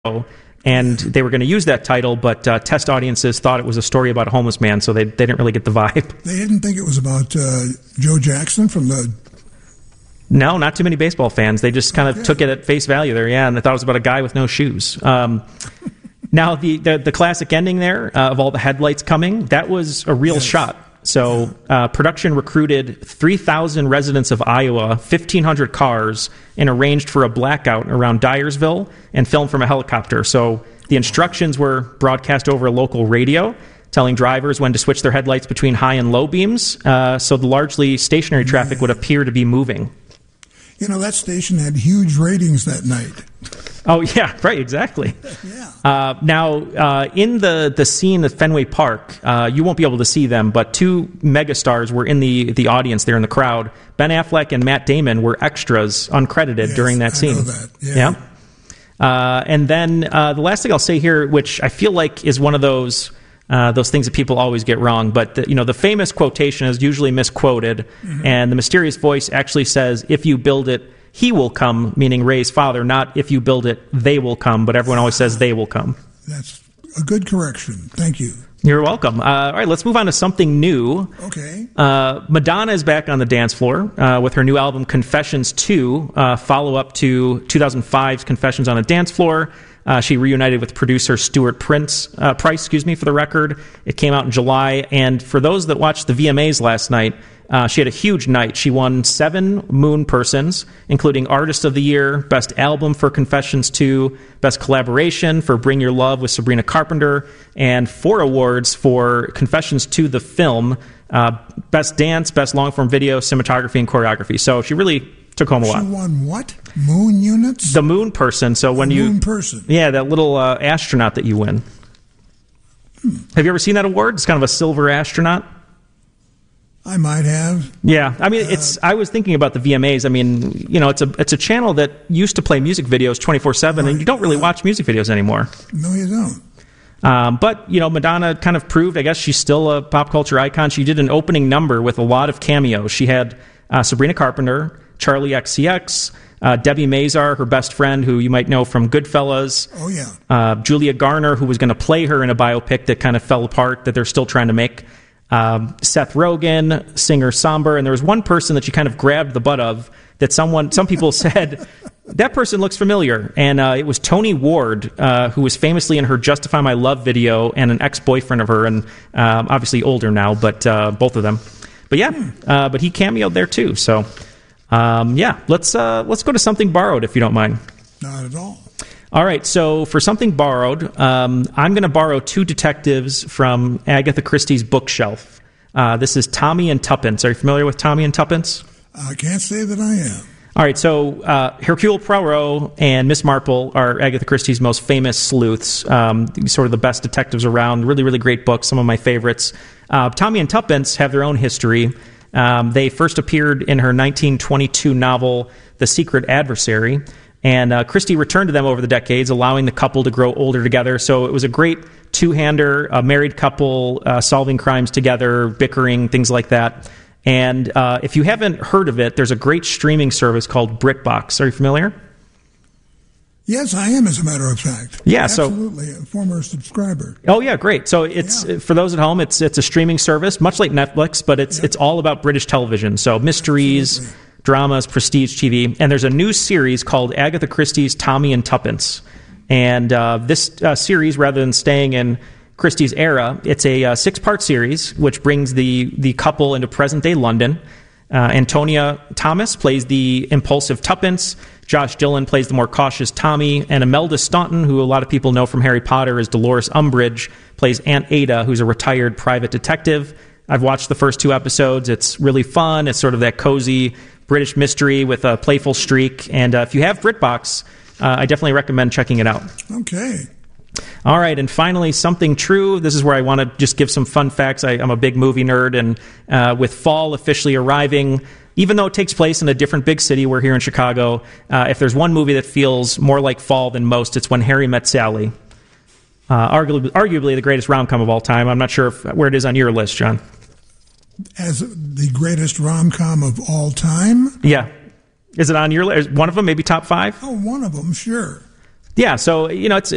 and they were going to use that title, but test audiences thought it was a story about a homeless man, so they didn't really get the vibe. They didn't think it was about Joe Jackson from the... No, not too many baseball fans. They just kind of took it at face value there, and they thought it was about a guy with no shoes. Now, the classic ending there of all the headlights coming, that was a real shot. So production recruited 3,000 residents of Iowa, 1,500 cars, and arranged for a blackout around Dyersville and filmed from a helicopter. So the instructions were broadcast over a local radio, telling drivers when to switch their headlights between high and low beams, so the largely stationary traffic would appear to be moving. You know, that station had huge ratings that night. Oh, yeah, right, exactly. Yeah. Now, in the scene at Fenway Park, you won't be able to see them, but two megastars were in the audience there in the crowd. Ben Affleck and Matt Damon were extras, uncredited, during that scene. I know that. Yeah. And then the last thing I'll say here, which I feel like is one of those things that people always get wrong, but the famous quotation is usually misquoted, and the mysterious voice actually says, "If you build it, he will come," meaning Ray's father, not "if you build it, they will come," but everyone always says "they will come." That's a good correction. Thank you. You're welcome. All right, let's move on to something new. Okay. Madonna is back on the dance floor with her new album Confessions 2, follow-up to 2005's Confessions on a Dance Floor. She reunited with producer Stuart Price, for the record. It came out in July, and for those that watched the VMAs last night, she had a huge night. She won 7 Moon Persons, including Artist of the Year, Best Album for Confessions 2, Best Collaboration for Bring Your Love with Sabrina Carpenter, and 4 awards for Confessions 2, the film, Best Dance, Best Long-Form Video, Cinematography, and Choreography. So she really took home a lot. She won what? Moon units? The Moon Person. So when Moon Person. Yeah, that little astronaut that you win. Have you ever seen that award? It's kind of a silver astronaut. I might have. Yeah, I mean, I was thinking about the VMAs. I mean, it's a channel that used to play music videos 24/7, and you don't really watch music videos anymore. No, you don't. But Madonna kind of proved, I guess, she's still a pop culture icon. She did an opening number with a lot of cameos. She had Sabrina Carpenter, Charlie XCX, Debbie Mazar, her best friend, who you might know from Goodfellas. Oh, yeah. Julia Garner, who was going to play her in a biopic that kind of fell apart, that they're still trying to make. Seth Rogen, singer Somber, and there was one person that she kind of grabbed the butt of that some people said, that person looks familiar, and it was Tony Ward, who was famously in her Justify My Love video and an ex-boyfriend of her, and obviously older now, but both of them. But yeah, but he cameoed there too, so let's go to something borrowed, if you don't mind. Not at all. All right, so for something borrowed, I'm going to borrow 2 detectives from Agatha Christie's bookshelf. This is Tommy and Tuppence. Are you familiar with Tommy and Tuppence? I can't say that I am. All right, so Hercule Poirot and Miss Marple are Agatha Christie's most famous sleuths, sort of the best detectives around. Really, really great books, some of my favorites. Tommy and Tuppence have their own history. They first appeared in her 1922 novel, The Secret Adversary, and Christie returned to them over the decades, allowing the couple to grow older together. So it was a great two-hander, a married couple solving crimes together, bickering, things like that. And if you haven't heard of it, there's a great streaming service called BritBox. Are you familiar? Yes, I am, as a matter of fact. Yeah, absolutely, a former subscriber. Oh, yeah, great. So it's for those at home, it's a streaming service, much like Netflix, but it's all about British television. So mysteries, dramas, prestige TV, and there's a new series called Agatha Christie's Tommy and Tuppence. And this series, rather than staying in Christie's era, it's a 6-part series which brings the couple into present-day London. Antonia Thomas plays the impulsive Tuppence. Josh Dillon plays the more cautious Tommy. And Imelda Staunton, who a lot of people know from Harry Potter as Dolores Umbridge, plays Aunt Ada, who's a retired private detective. I've watched the first 2 episodes. It's really fun. It's sort of that cozy British mystery with a playful streak. And if you have BritBox, I definitely recommend checking it out. Okay. All right, and finally, something true. This is where I want to just give some fun facts. I'm a big movie nerd, and with fall officially arriving, even though it takes place in a different big city, we're here in Chicago, if there's one movie that feels more like fall than most, it's When Harry Met Sally. Arguably the greatest rom-com of all time. I'm not sure where it is on your list, John. As the greatest rom-com of all time? Yeah. Is it on your list? One of them, maybe top 5? Oh, one of them, sure. Yeah, so, it's